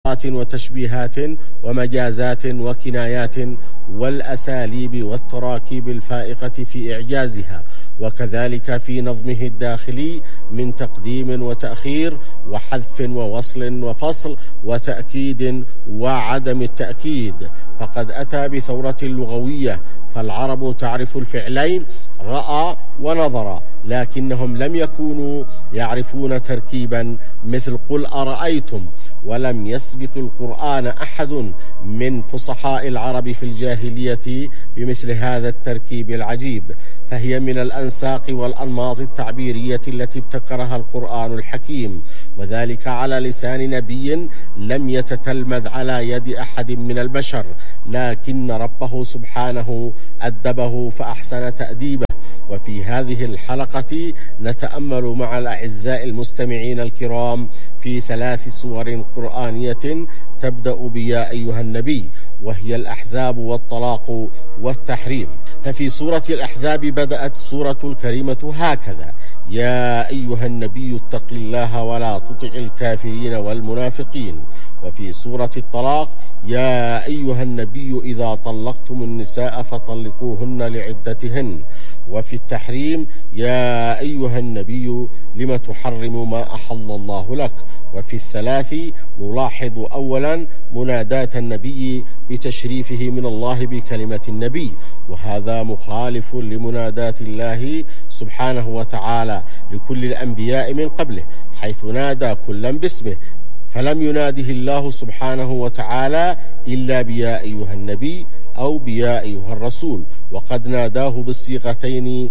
وتشبيهات ومجازات وكنايات والأساليب والتراكيب الفائقة في إعجازها، وكذلك في نظمه الداخلي من تقديم وتأخير وحذف ووصل وفصل وتأكيد وعدم التأكيد. فقد أتى بثورة لغوية، فالعرب تعرف الفعلين رأى ونظر، لكنهم لم يكونوا يعرفون تركيبا مثل قل أرأيتم. ولم يسبق القرآن أحد من فصحاء العرب في الجاهلية بمثل هذا التركيب العجيب، فهي من الأنساق والأنماط التعبيرية التي ابتكرها القرآن الحكيم، وذلك على لسان نبي لم يتتلمذ على يد أحد من البشر، لكن ربه سبحانه أدبه فأحسن تأديبه. وفي هذه الحلقة نتأمل مع الأعزاء المستمعين الكرام في 3 سور قرآنية تبدأ بيا أيها النبي، وهي الأحزاب والطلاق والتحريم. ففي سورة الأحزاب بدأت السورة الكريمة هكذا: يا أيها النبي اتق الله ولا تطع الكافرين والمنافقين. وفي سورة الطلاق: يا أيها النبي إذا طلقتم النساء فطلقوهن لعدتهن. وفي التحريم: يا أيها النبي لم تحرم ما أحل الله لك. وفي الثلاث نلاحظ أولا مناداة النبي بتشريفه من الله بكلمة النبي، وهذا مخالف لمناداة الله سبحانه وتعالى لكل الأنبياء من قبله، حيث نادى كلا باسمه، فلم يناده الله سبحانه وتعالى إلا بيا أيها النبي أو بيا أيها الرسول، وقد ناداه بالصيغتين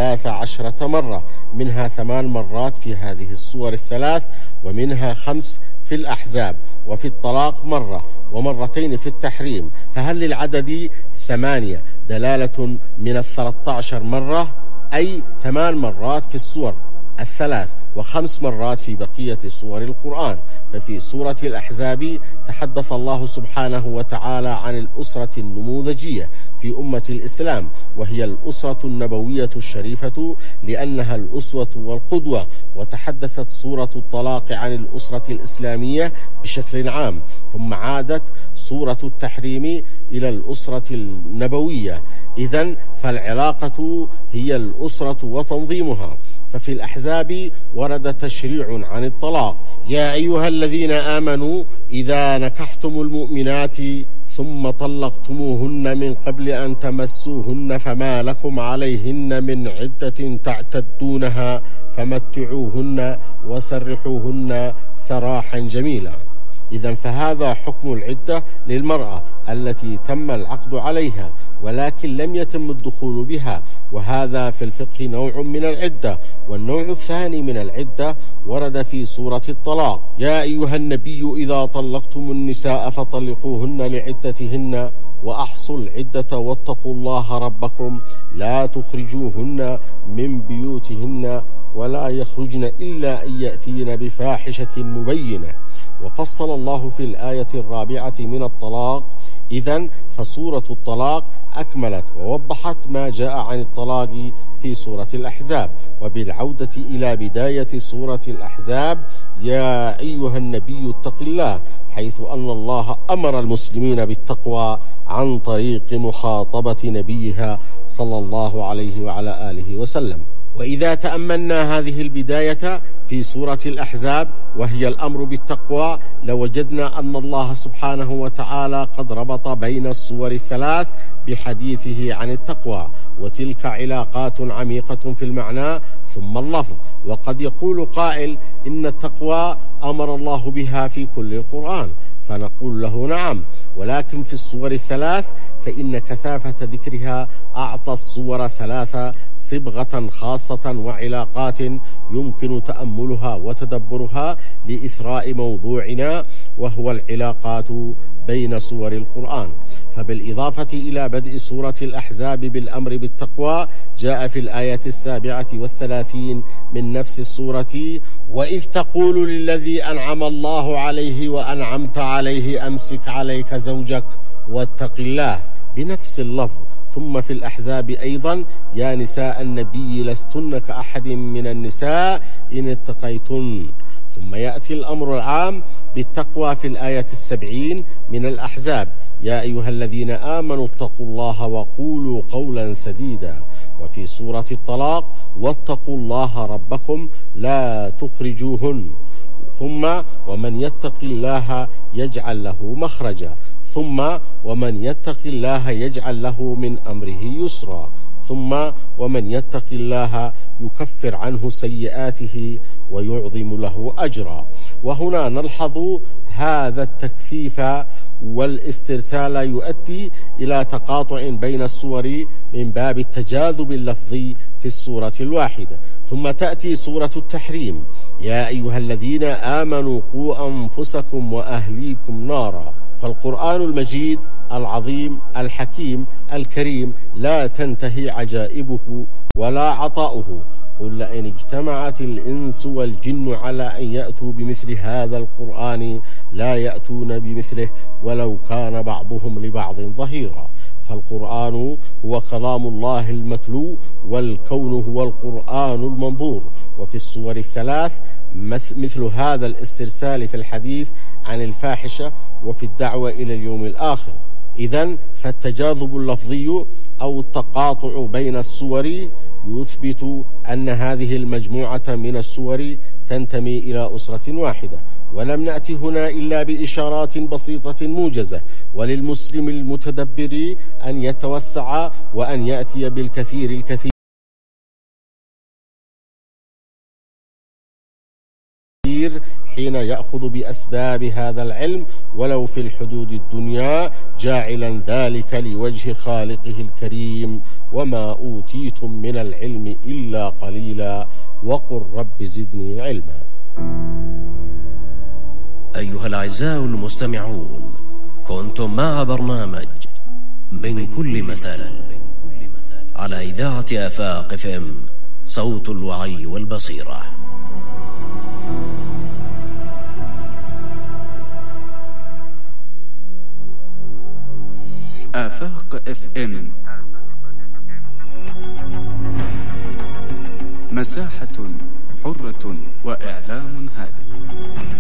13 مرة، منها 8 مرات في هذه السور الثلاث، ومنها 5 في الأحزاب، وفي الطلاق مرة، ومرتين في التحريم. فهل للعدد 8 دلالة من 13 مرة، أي 8 مرات في السور الثلاث و5 مرات في بقية سور القرآن. ففي سورة الأحزاب تحدث الله سبحانه وتعالى عن الأسرة النموذجية في أمة الإسلام، وهي الأسرة النبوية الشريفة لأنها الأسوة والقدوة. وتحدثت سورة الطلاق عن الأسرة الإسلامية بشكل عام، ثم عادت سورة التحريم إلى الأسرة النبوية. إذن فالعلاقة هي الأسرة وتنظيمها. ففي الأحزاب ورد تشريع عن الطلاق: يا أيها الذين آمنوا إذا نكحتم المؤمنات ثم طلقتموهن من قبل أن تمسوهن فما لكم عليهن من عدة تعتدونها فمتعوهن وسرحوهن سراحا جميلا. إذن فهذا حكم العدة للمرأة التي تم العقد عليها ولكن لم يتم الدخول بها، وهذا في الفقه نوع من العدة. والنوع الثاني من العدة ورد في سورة الطلاق: يا أيها النبي إذا طلقتم النساء فطلقوهن لعدتهن وأحصوا العدة واتقوا الله ربكم لا تخرجوهن من بيوتهن ولا يخرجن إلا أن يأتين بفاحشة مبينة. وفصل الله في الآية 4 من الطلاق. إذن فسورة الطلاق أكملت ووضحت ما جاء عن الطلاق في سورة الأحزاب. وبالعودة إلى بداية سورة الأحزاب: يا أيها النبي اتق الله، حيث أن الله أمر المسلمين بالتقوى عن طريق مخاطبة نبيها صلى الله عليه وعلى آله وسلم. وإذا تأملنا هذه البداية في سورة الأحزاب وهي الأمر بالتقوى، لوجدنا أن الله سبحانه وتعالى قد ربط بين السور الثلاث بحديثه عن التقوى، وتلك علاقات عميقة في المعنى ثم اللفظ. وقد يقول قائل إن التقوى أمر الله بها في كل القرآن، فنقول له نعم، ولكن في السور الثلاث فإن كثافة ذكرها أعطى السور 3 صبغة خاصة وعلاقات يمكن تأملها وتدبرها لإثراء موضوعنا، وهو العلاقات بين سور القرآن. فبالإضافة إلى بدء سورة الأحزاب بالأمر بالتقوى جاء في الآية 37 من نفس السورة: وإذ تقول للذي أنعم الله عليه وأنعمت عليه أمسك عليك زوجك واتق الله، بنفس اللفظ. ثم في الأحزاب أيضا: يا نساء النبي لستن كأحد من النساء إن اتقيتن. ثم يأتي الأمر العام: بالتقوى في الآية 70 من الأحزاب: يا أيها الذين آمنوا اتقوا الله وقولوا قولا سديدا. وفي سورة الطلاق: واتقوا الله ربكم لا تخرجوهن. ثم: ومن يتق الله يجعل له مخرجا. ثم: ومن يتق الله يجعل له من أمره يسرا. ثم: ومن يتق الله يكفر عنه سيئاته ويعظم له أجرا. وهنا نلحظ هذا التكثيف والاسترسال يؤدي إلى تقاطع بين السور من باب التجاذب اللفظي في السورة الواحدة. ثم تأتي سورة التحريم: يا أيها الذين آمنوا قوا أنفسكم وأهليكم نارا. فالقرآن المجيد العظيم الحكيم الكريم لا تنتهي عجائبه ولا عطاؤه. قل لئن اجتمعت الإنس والجن على أن يأتوا بمثل هذا القرآن لا يأتون بمثله ولو كان بعضهم لبعض ظهيرا. فالقرآن هو كلام الله المتلو، والكون هو القرآن المنظور. وفي الصور الثلاث مثل هذا الاسترسال في الحديث عن الفاحشة وفي الدعوة إلى اليوم الآخر. إذن فالتجاذب اللفظي أو التقاطع بين السور يثبت أن هذه المجموعة من السور تنتمي إلى أسرة واحدة. ولم نأتي هنا إلا بإشارات بسيطة موجزة، وللمسلم المتدبر أن يتوسع وأن يأتي بالكثير الكثير حين يأخذ بأسباب هذا العلم ولو في الحدود الدنيا، جاعلا ذلك لوجه خالقه الكريم: وما أوتيتم من العلم إلا قليلا وقل رب زدني علما. أيها الأعزاء المستمعون، كنتم مع برنامج من كل مثل على إذاعة آفاق FM، صوت الوعي والبصيرة. آفاق FM، مساحة حرة وإعلام هادف.